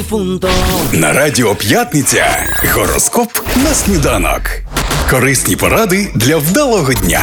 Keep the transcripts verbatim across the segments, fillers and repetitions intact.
дифунто. На Радіо П'ятниця гороскоп на сніданок. Корисні поради для вдалого дня.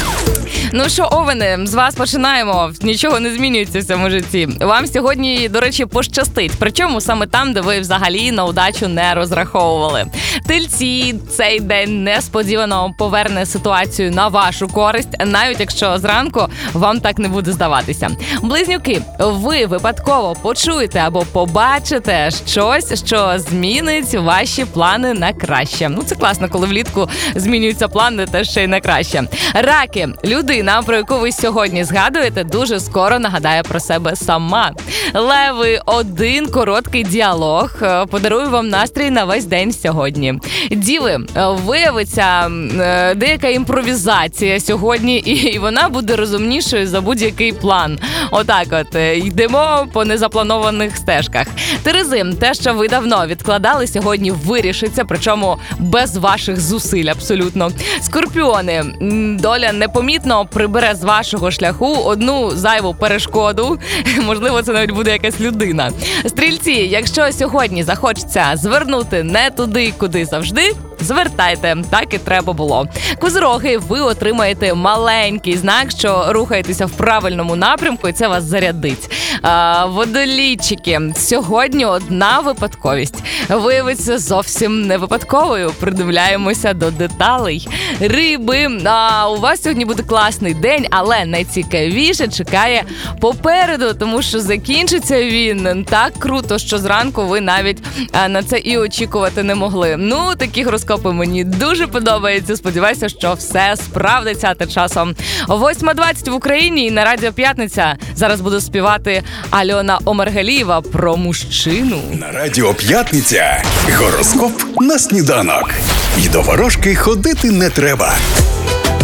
Ну що, Овени, з вас починаємо. Нічого не змінюється в цьому житті. Вам сьогодні, до речі, пощастить. Причому саме там, де ви взагалі на удачу не розраховували. Тельці, цей день несподівано поверне ситуацію на вашу користь, навіть якщо зранку вам так не буде здаватися. Близнюки, ви випадково почуєте або побачите щось, що змінить ваші плани на краще. Ну, це класно, коли влітку змінюються плани, та ще й на краще. Раки, людина, про яку ви сьогодні згадуєте, дуже скоро нагадає про себе сама. Леви, один короткий діалог подарує вам настрій на весь день сьогодні. Діви, виявиться деяка імпровізація сьогодні, і вона буде розумнішою за будь-який план. Отак от, йдемо по незапланованих стежках. Терези, те, що ви давно відкладали, сьогодні вирішиться, причому без ваших зусиль абсолютно. Скорпіони, доля непомітно прибере з вашого шляху одну зайву перешкоду. Можливо, це навіть буде якась людина. Стрільці, якщо сьогодні захочеться звернути не туди, куди завжди, звертайте, так і треба було. Козироги, ви отримаєте маленький знак, що рухаєтеся в правильному напрямку, і це вас зарядить. А, водолійчики, сьогодні одна випадковість виявиться зовсім не випадковою. Придивляємося до деталей. Риби, а, у вас сьогодні буде класний день, але найцікавіше чекає попереду, тому що закінчиться він так круто, що зранку ви навіть а, на це і очікувати не могли. Ну, такі гороскопи мені дуже подобаються. Сподіваюся, що все справдиться. Тим часом восьма двадцять в Україні і на Радіо П'ятниця зараз буду співати Альона Омаргалієва про мужчину. На Радіо П'ятниця гороскоп на сніданок. І до ворожки ходити не треба.